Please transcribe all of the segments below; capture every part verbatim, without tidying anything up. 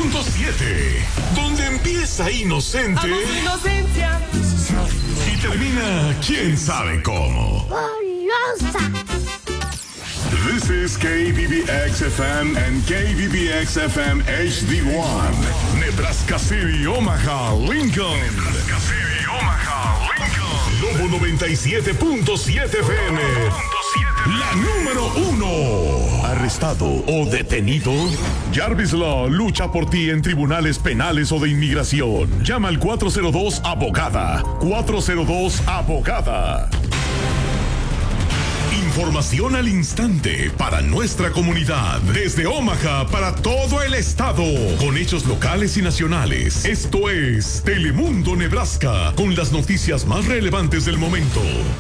punto siete, donde empieza inocente inocencia y termina quién sabe cómo. ¡Golosa! This is K B B X F M and K B B X F M H D one, Nebraska City, Omaha, Lincoln. Nebraska City, Omaha, Lincoln. Lobo noventa y siete punto siete F M. La número uno. Arrestado o detenido. Jarvis Law lucha por ti en tribunales penales o de inmigración. Llama al cuatro cero dos abogada. cuatro cero dos abogada. Información al instante para nuestra comunidad. Desde Omaha para todo el estado. Con hechos locales y nacionales. Esto es Telemundo Nebraska. Con las noticias más relevantes del momento.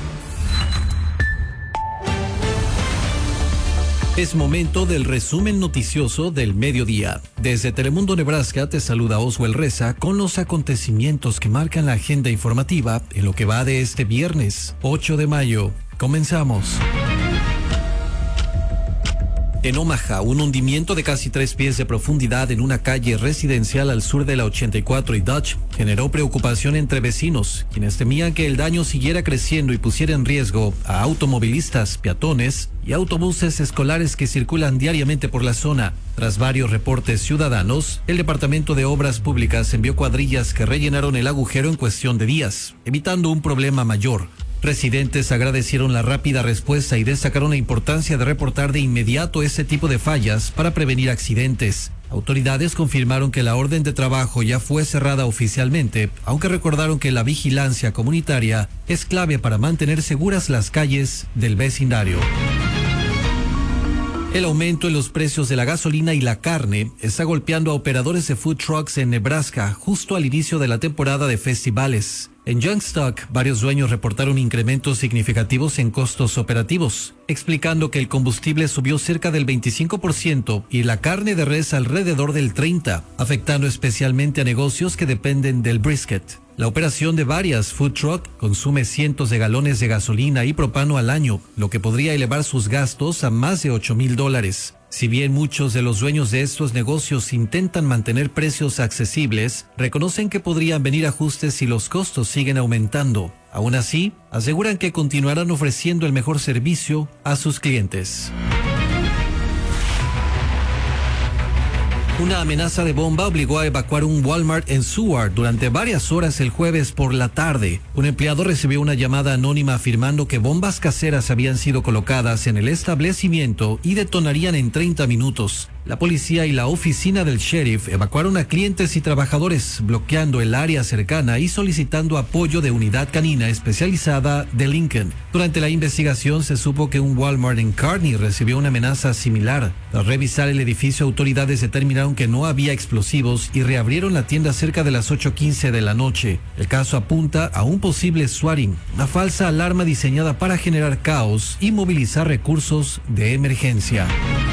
Es momento del resumen noticioso del mediodía. Desde Telemundo Nebraska te saluda Oswald Reza con los acontecimientos que marcan la agenda informativa en lo que va de este viernes ocho de mayo. Comenzamos. En Omaha, un hundimiento de casi tres pies de profundidad en una calle residencial al sur de la ochenta y cuatro y Dutch generó preocupación entre vecinos, quienes temían que el daño siguiera creciendo y pusiera en riesgo a automovilistas, peatones y autobuses escolares que circulan diariamente por la zona. Tras varios reportes ciudadanos, el Departamento de Obras Públicas envió cuadrillas que rellenaron el agujero en cuestión de días, evitando un problema mayor. Residentes agradecieron la rápida respuesta y destacaron la importancia de reportar de inmediato este tipo de fallas para prevenir accidentes. Autoridades confirmaron que la orden de trabajo ya fue cerrada oficialmente, aunque recordaron que la vigilancia comunitaria es clave para mantener seguras las calles del vecindario. El aumento en los precios de la gasolina y la carne está golpeando a operadores de food trucks en Nebraska justo al inicio de la temporada de festivales. En Youngstock, varios dueños reportaron incrementos significativos en costos operativos, explicando que el combustible subió cerca del veinticinco por ciento y la carne de res alrededor del treinta por ciento, afectando especialmente a negocios que dependen del brisket. La operación de varias food truck consume cientos de galones de gasolina y propano al año, lo que podría elevar sus gastos a más de ocho mil dólares. Si bien muchos de los dueños de estos negocios intentan mantener precios accesibles, reconocen que podrían venir ajustes si los costos siguen aumentando. Aún así, aseguran que continuarán ofreciendo el mejor servicio a sus clientes. Una amenaza de bomba obligó a evacuar un Walmart en Seward durante varias horas el jueves por la tarde. Un empleado recibió una llamada anónima afirmando que bombas caseras habían sido colocadas en el establecimiento y detonarían en treinta minutos. La policía y la oficina del sheriff evacuaron a clientes y trabajadores, bloqueando el área cercana y solicitando apoyo de unidad canina especializada de Lincoln. Durante la investigación se supo que un Walmart en Kearney recibió una amenaza similar. Tras revisar el edificio, autoridades determinaron que no había explosivos y reabrieron la tienda cerca de las ocho quince de la noche. El caso apunta a un posible swatting, una falsa alarma diseñada para generar caos y movilizar recursos de emergencia.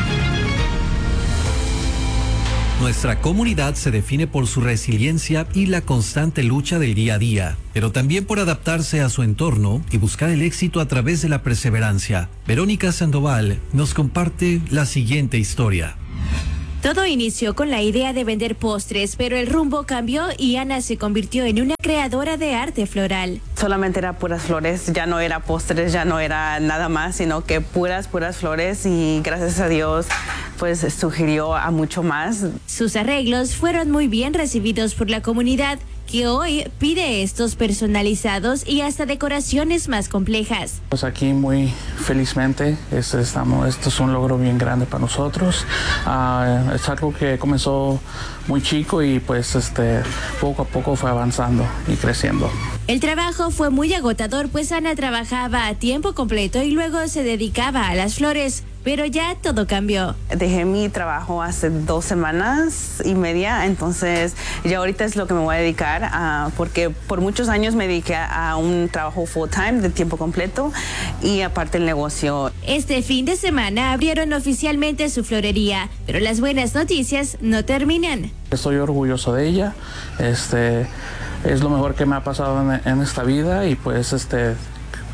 Nuestra comunidad se define por su resiliencia y la constante lucha del día a día, pero también por adaptarse a su entorno y buscar el éxito a través de la perseverancia. Verónica Sandoval nos comparte la siguiente historia. Todo inició con la idea de vender postres, pero el rumbo cambió y Ana se convirtió en una creadora de arte floral. Solamente era puras flores, ya no era postres, ya no era nada más, sino que puras, puras flores y gracias a Dios pues sugirió a mucho más. Sus arreglos fueron muy bien recibidos por la comunidad, que hoy pide estos personalizados y hasta decoraciones más complejas. Pues aquí muy felizmente, es, estamos, esto es un logro bien grande para nosotros. Uh, es algo que comenzó muy chico y pues este poco a poco fue avanzando y creciendo. El trabajo fue muy agotador, pues Ana trabajaba a tiempo completo y luego se dedicaba a las flores. Pero ya todo cambió. Dejé mi trabajo hace dos semanas y media, entonces ya ahorita es lo que me voy a dedicar, uh, porque por muchos años me dediqué a un trabajo full time de tiempo completo y aparte el negocio. Este fin de semana abrieron oficialmente su florería, pero las buenas noticias no terminan. Estoy orgulloso de ella, este es lo mejor que me ha pasado en, en esta vida y pues este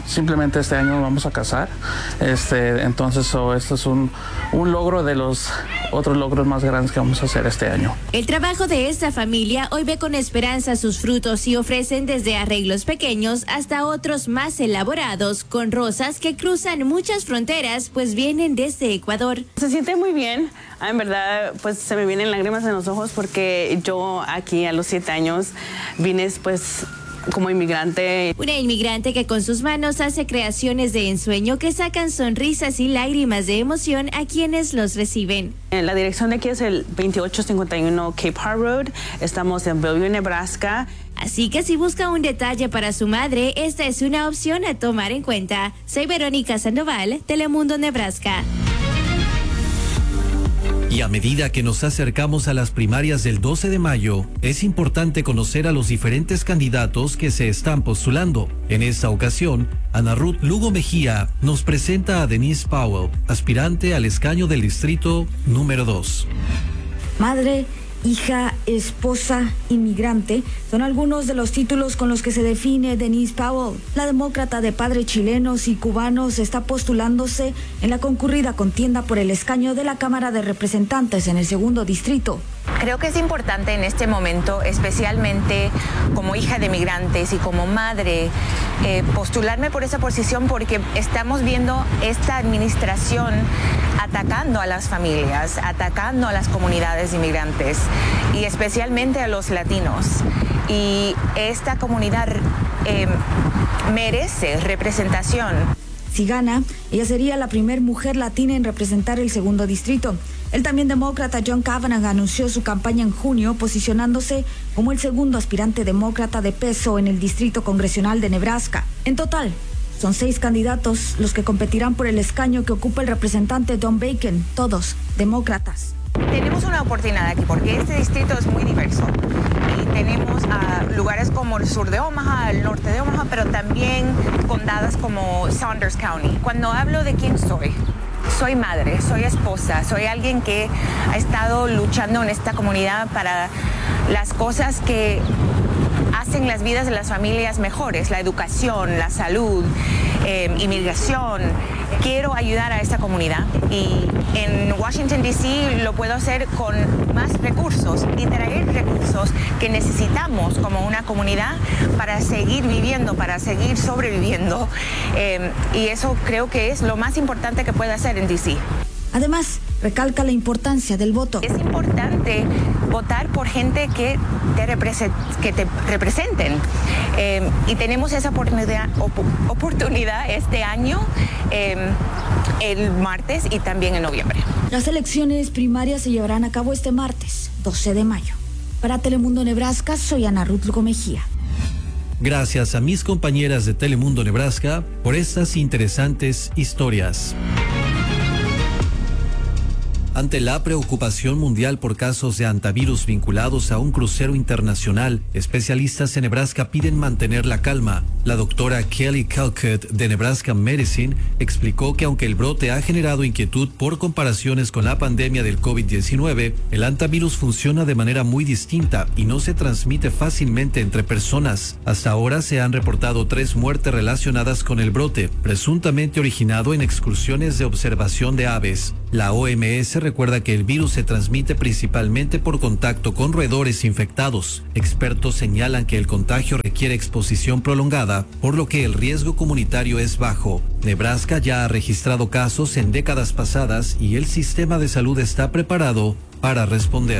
simplemente este año vamos a casar. Este, entonces, so, esto es un, un logro de los otros logros más grandes que vamos a hacer este año. El trabajo de esta familia hoy ve con esperanza sus frutos y ofrecen desde arreglos pequeños hasta otros más elaborados con rosas que cruzan muchas fronteras, pues vienen desde Ecuador. Se siente muy bien. En verdad, pues se me vienen lágrimas en los ojos porque yo aquí a los siete años vine pues como inmigrante. Una inmigrante que con sus manos hace creaciones de ensueño que sacan sonrisas y lágrimas de emoción a quienes los reciben. La dirección de aquí es el veintiocho cincuenta y uno Cape Hart Road. Estamos en Bellevue, Nebraska. Así que si busca un detalle para su madre, esta es una opción a tomar en cuenta. Soy Verónica Sandoval, Telemundo, Nebraska. Y a medida que nos acercamos a las primarias del doce de mayo, es importante conocer a los diferentes candidatos que se están postulando. En esta ocasión, Ana Ruth Lugo Mejía nos presenta a Denise Powell, aspirante al escaño del distrito número dos. Madre, hija, esposa, inmigrante, son algunos de los títulos con los que se define Denise Powell. La demócrata de padres chilenos y cubanos está postulándose en la concurrida contienda por el escaño de la Cámara de Representantes en el segundo distrito. Creo que es importante en este momento, especialmente como hija de migrantes y como madre, eh, postularme por esa posición porque estamos viendo esta administración atacando a las familias, atacando a las comunidades inmigrantes y especialmente a los latinos. Y esta comunidad eh, merece representación. Si gana, ella sería la primera mujer latina en representar el segundo distrito. El también demócrata John Kavanagh anunció su campaña en junio, posicionándose como el segundo aspirante demócrata de peso en el distrito congresional de Nebraska. En total, son seis candidatos los que competirán por el escaño que ocupa el representante Don Bacon, todos demócratas. Tenemos una oportunidad aquí porque este distrito es muy diverso y tenemos uh, lugares como el sur de Omaha, el norte de Omaha, pero también condados como Saunders County. Cuando hablo de quién soy, soy madre, soy esposa, soy alguien que ha estado luchando en esta comunidad para las cosas que hacen las vidas de las familias mejores, la educación, la salud, eh, inmigración. Quiero ayudar a esta comunidad y en Washington, D C lo puedo hacer con más recursos y traer recursos que necesitamos como una comunidad para seguir viviendo, para seguir sobreviviendo. Eh, y eso creo que es lo más importante que puedo hacer en D C. Además, recalca la importancia del voto. Es importante votar por gente que te, represent, que te representen. Eh, y tenemos esa oportunidad, op, oportunidad este año, eh, el martes y también en noviembre. Las elecciones primarias se llevarán a cabo este martes, doce de mayo. Para Telemundo Nebraska, soy Ana Ruth Lugo Mejía. Gracias a mis compañeras de Telemundo Nebraska por estas interesantes historias. Ante la preocupación mundial por casos de hantavirus vinculados a un crucero internacional, especialistas en Nebraska piden mantener la calma. La doctora Kelly Calcutt de Nebraska Medicine explicó que aunque el brote ha generado inquietud por comparaciones con la pandemia del COVID diecinueve, el hantavirus funciona de manera muy distinta y no se transmite fácilmente entre personas. Hasta ahora se han reportado tres muertes relacionadas con el brote, presuntamente originado en excursiones de observación de aves. La O M S recuerda que el virus se transmite principalmente por contacto con roedores infectados. Expertos señalan que el contagio requiere exposición prolongada, por lo que el riesgo comunitario es bajo. Nebraska ya ha registrado casos en décadas pasadas y el sistema de salud está preparado para responder.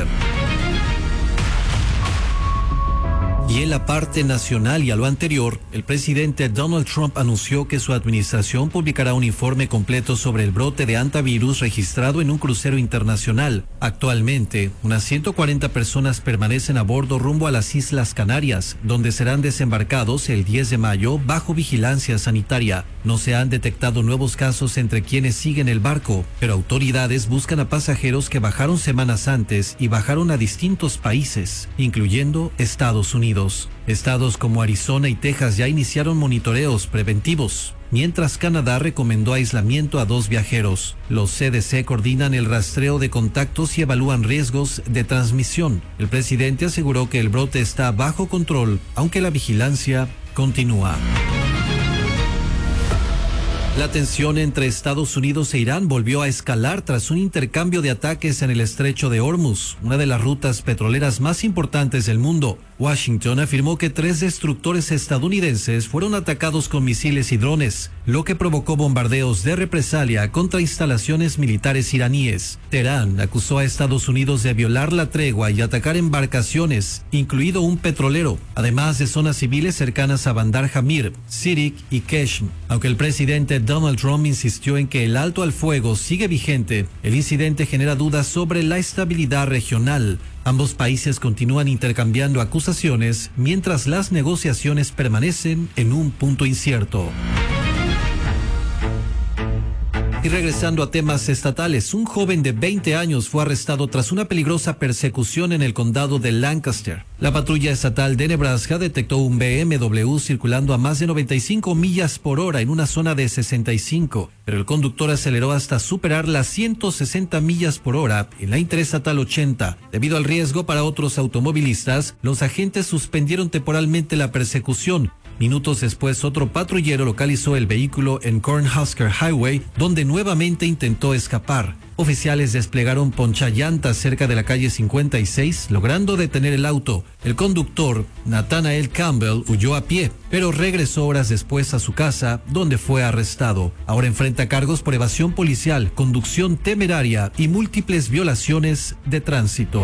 Y en la parte nacional y a lo anterior, el presidente Donald Trump anunció que su administración publicará un informe completo sobre el brote de hantavirus registrado en un crucero internacional. Actualmente, unas ciento cuarenta personas permanecen a bordo rumbo a las Islas Canarias, donde serán desembarcados el diez de mayo bajo vigilancia sanitaria. No se han detectado nuevos casos entre quienes siguen el barco, pero autoridades buscan a pasajeros que bajaron semanas antes y bajaron a distintos países, incluyendo Estados Unidos. Estados como Arizona y Texas ya iniciaron monitoreos preventivos, mientras Canadá recomendó aislamiento a dos viajeros. Los C D C coordinan el rastreo de contactos y evalúan riesgos de transmisión. El presidente aseguró que el brote está bajo control, aunque la vigilancia continúa. La tensión entre Estados Unidos e Irán volvió a escalar tras un intercambio de ataques en el estrecho de Hormuz, una de las rutas petroleras más importantes del mundo. Washington afirmó que tres destructores estadounidenses fueron atacados con misiles y drones, lo que provocó bombardeos de represalia contra instalaciones militares iraníes. Teherán acusó a Estados Unidos de violar la tregua y atacar embarcaciones, incluido un petrolero, además de zonas civiles cercanas a Bandar Hamir, Sirik y Keshm. Aunque el presidente Donald Trump insistió en que el alto al fuego sigue vigente, el incidente genera dudas sobre la estabilidad regional. Ambos países continúan intercambiando acusaciones mientras las negociaciones permanecen en un punto incierto. Y regresando a temas estatales, un joven de veinte años fue arrestado tras una peligrosa persecución en el condado de Lancaster. La patrulla estatal de Nebraska detectó un B M W circulando a más de noventa y cinco millas por hora en una zona de sesenta y cinco, pero el conductor aceleró hasta superar las ciento sesenta millas por hora en la interestatal ochenta. Debido al riesgo para otros automovilistas, los agentes suspendieron temporalmente la persecución. Minutos después, otro patrullero localizó el vehículo en Cornhusker Highway, donde nuevamente intentó escapar. Oficiales desplegaron ponchallantas cerca de la calle cincuenta y seis, logrando detener el auto. El conductor, Nathanael Campbell, huyó a pie, pero regresó horas después a su casa, donde fue arrestado. Ahora enfrenta cargos por evasión policial, conducción temeraria y múltiples violaciones de tránsito.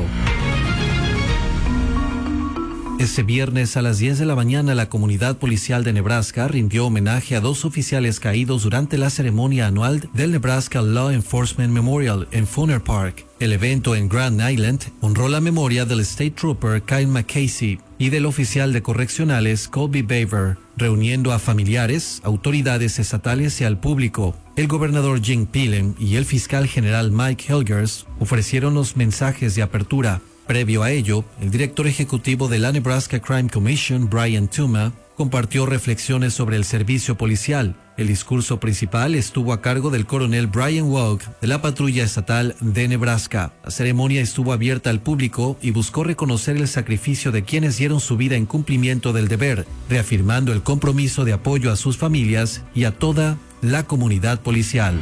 Ese viernes a las diez de la mañana, la comunidad policial de Nebraska rindió homenaje a dos oficiales caídos durante la ceremonia anual del Nebraska Law Enforcement Memorial en Funner Park. El evento en Grand Island honró la memoria del State Trooper Kyle McCasey y del oficial de correccionales Colby Baver, reuniendo a familiares, autoridades estatales y al público. El gobernador Jim Pillen y el fiscal general Mike Helgers ofrecieron los mensajes de apertura. Previo a ello, el director ejecutivo de la Nebraska Crime Commission, Brian Tuma, compartió reflexiones sobre el servicio policial. El discurso principal estuvo a cargo del coronel Brian Walk de la Patrulla Estatal de Nebraska. La ceremonia estuvo abierta al público y buscó reconocer el sacrificio de quienes dieron su vida en cumplimiento del deber, reafirmando el compromiso de apoyo a sus familias y a toda la comunidad policial.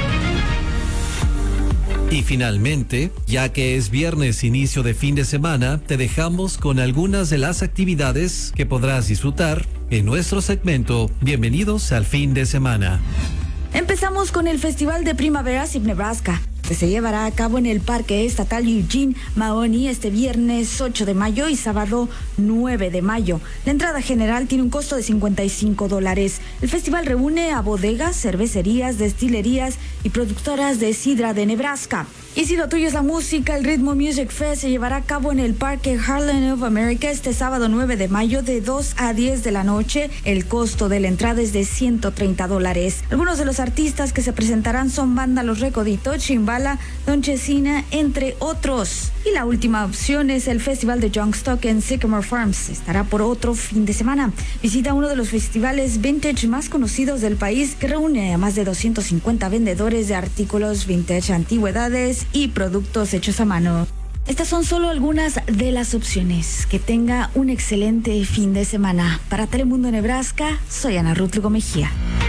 Y finalmente, ya que es viernes, inicio de fin de semana, te dejamos con algunas de las actividades que podrás disfrutar en nuestro segmento Bienvenidos al fin de semana. Empezamos con el Festival de Primavera S I P Nebraska, que se llevará a cabo en el Parque Estatal Eugene Mahoney este viernes ocho de mayo y sábado nueve de mayo. La entrada general tiene un costo de cincuenta y cinco dólares. El festival reúne a bodegas, cervecerías, destilerías y productoras de sidra de Nebraska. Y si lo tuyo es la música, el Ritmo Music Fest se llevará a cabo en el Parque Heartland of America este sábado nueve de mayo de dos a diez de la noche. El costo de la entrada es de ciento treinta dólares. Algunos de los artistas que se presentarán son Banda Los Recoditos, Chimbala, Don Chesina, entre otros. Y la última opción es el Festival de Youngstock en Sycamore Farms. Estará por otro fin de semana. Visita uno de los festivales vintage más conocidos del país, que reúne a más de doscientos cincuenta vendedores de artículos vintage, antigüedades y productos hechos a mano. Estas son solo algunas de las opciones. Que tenga un excelente fin de semana. Para Telemundo Nebraska, soy Ana Ruth Lugo Mejía.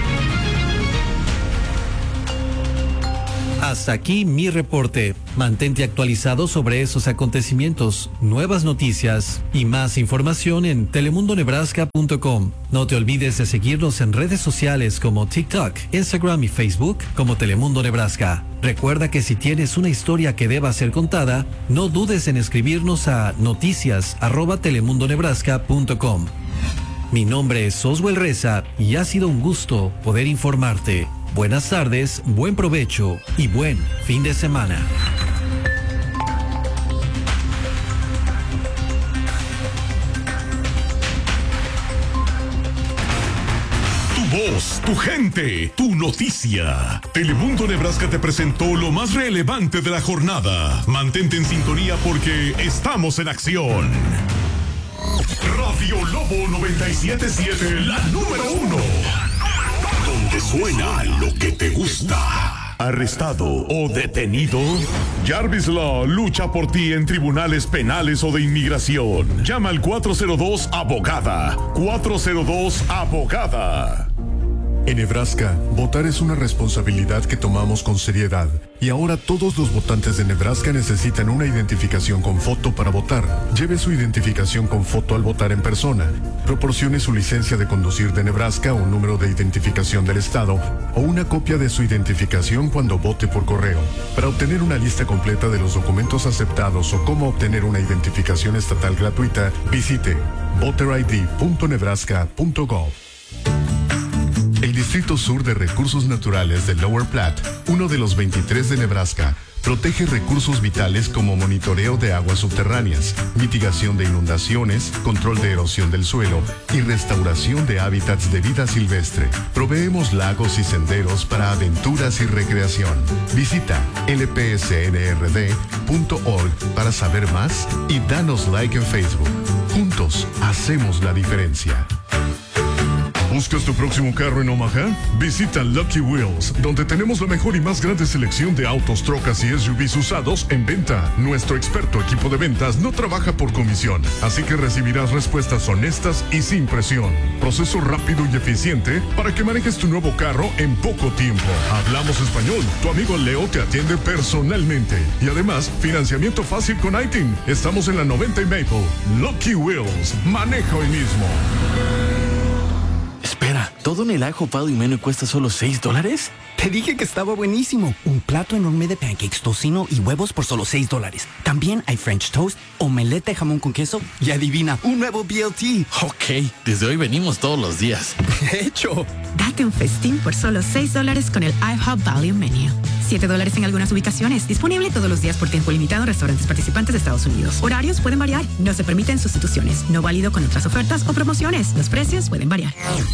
Hasta aquí mi reporte. Mantente actualizado sobre esos acontecimientos, nuevas noticias y más información en telemundo nebraska punto com. No te olvides de seguirnos en redes sociales como TikTok, Instagram y Facebook como Telemundo Nebraska. Recuerda que si tienes una historia que deba ser contada, no dudes en escribirnos a noticias arroba telemundo nebraska punto com. Mi nombre es Oswald Reza y ha sido un gusto poder informarte. Buenas tardes, buen provecho y buen fin de semana. Tu voz, tu gente, tu noticia. Telemundo Nebraska te presentó lo más relevante de la jornada. Mantente en sintonía porque estamos en acción. Radio Lobo noventa y siete punto siete, la número uno. Donde suena lo que te gusta. ¿Arrestado o detenido? Jarvis Law lucha por ti en tribunales penales o de inmigración. Llama al cuatro cero dos abogada. cuatro cero dos abogada. En Nebraska, votar es una responsabilidad que tomamos con seriedad. Y ahora todos los votantes de Nebraska necesitan una identificación con foto para votar. Lleve su identificación con foto al votar en persona. Proporcione su licencia de conducir de Nebraska, un número de identificación del estado o una copia de su identificación cuando vote por correo. Para obtener una lista completa de los documentos aceptados o cómo obtener una identificación estatal gratuita, visite voter i d punto nebraska punto gov. El Distrito Sur de Recursos Naturales de Lower Platte, uno de los veintitrés de Nebraska, protege recursos vitales como monitoreo de aguas subterráneas, mitigación de inundaciones, control de erosión del suelo y restauración de hábitats de vida silvestre. Proveemos lagos y senderos para aventuras y recreación. Visita l p s n r d punto org para saber más y danos like en Facebook. Juntos hacemos la diferencia. ¿Buscas tu próximo carro en Omaha? Visita Lucky Wheels, donde tenemos la mejor y más grande selección de autos, trocas y S U Vs usados en venta. Nuestro experto equipo de ventas no trabaja por comisión, así que recibirás respuestas honestas y sin presión. Proceso rápido y eficiente para que manejes tu nuevo carro en poco tiempo. Hablamos español. Tu amigo Leo te atiende personalmente. Y además, financiamiento fácil con I T I N. Estamos en la noventa y Maple. Lucky Wheels. Maneja hoy mismo. Espera, ¿todo en el ajo pado y menú cuesta solo seis dólares? Te dije que estaba buenísimo. Un plato enorme de pancakes, tocino y huevos por solo seis dólares. También hay French toast, omelette de jamón con queso y adivina, un nuevo B L T. Ok, desde hoy venimos todos los días. De hecho. Date un festín por solo seis dólares con el IHOP Value Menu. siete dólares en algunas ubicaciones. Disponible todos los días por tiempo limitado en restaurantes participantes de Estados Unidos. Horarios pueden variar. No se permiten sustituciones. No válido con otras ofertas o promociones. Los precios pueden variar.